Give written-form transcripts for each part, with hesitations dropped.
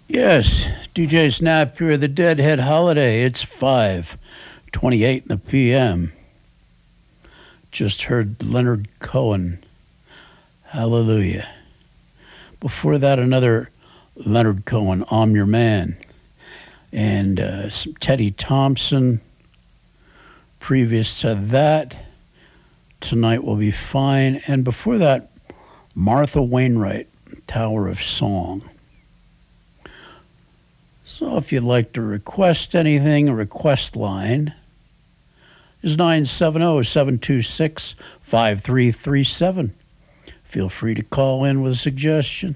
Yes, DJ Snap here, the Deadhead Holiday. It's 5:28 in the p.m. Just heard Leonard Cohen. Hallelujah. Before that, another Leonard Cohen, I'm Your Man. And some Teddy Thompson. Previous to that, Tonight Will Be Fine. And before that, Martha Wainwright, Tower of Song. So if you'd like to request anything, a request line is 970-726-5337. Feel free to call in with a suggestion.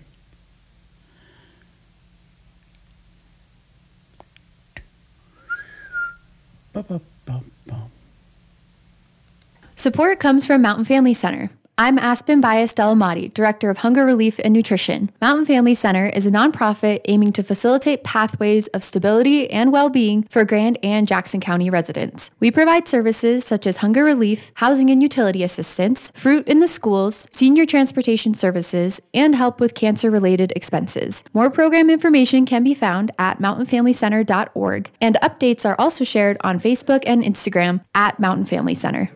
Support comes from Mountain Family Center. I'm Aspen Bias Delamati, Director of Hunger Relief and Nutrition. Mountain Family Center is a nonprofit aiming to facilitate pathways of stability and well-being for Grand and Jackson County residents. We provide services such as hunger relief, housing and utility assistance, fruit in the schools, senior transportation services, and help with cancer-related expenses. More program information can be found at mountainfamilycenter.org, and updates are also shared on Facebook and Instagram at Mountain Family Center.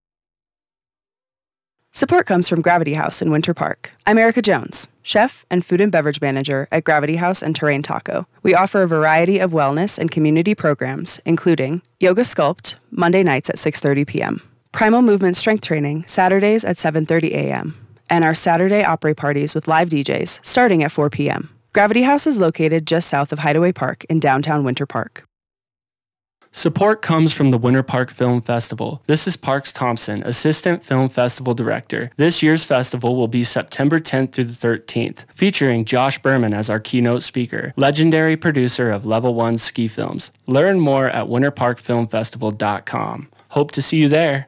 Support comes from Gravity House in Winter Park. I'm Erica Jones, chef and food and beverage manager at Gravity House and Terrain Taco. We offer a variety of wellness and community programs, including Yoga Sculpt, Monday nights at 6:30 p.m., Primal Movement Strength Training, Saturdays at 7:30 a.m., and our Saturday opera parties with live DJs starting at 4 p.m. Gravity House is located just south of Hideaway Park in downtown Winter Park. Support comes from the Winter Park Film Festival. This is Parks Thompson, Assistant Film Festival Director. This year's festival will be September 10th through the 13th, featuring Josh Berman as our keynote speaker, legendary producer of Level 1 ski films. Learn more at winterparkfilmfestival.com. Hope to see you there.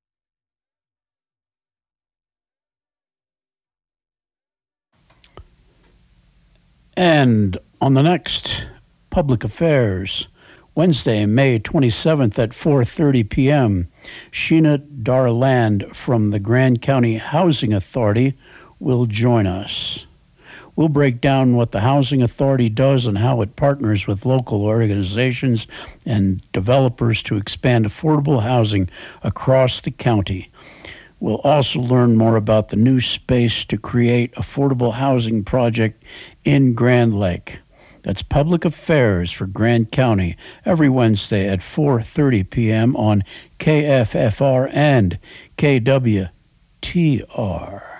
And on the next Public Affairs, Wednesday, May 27th at 4:30 p.m., Sheena Darland from the Grand County Housing Authority will join us. We'll break down what the Housing Authority does and how it partners with local organizations and developers to expand affordable housing across the county. We'll also learn more about the new space to create affordable housing project in Grand Lake. That's Public Affairs for Grand County every Wednesday at 4:30 p.m. on KFFR and KWTR.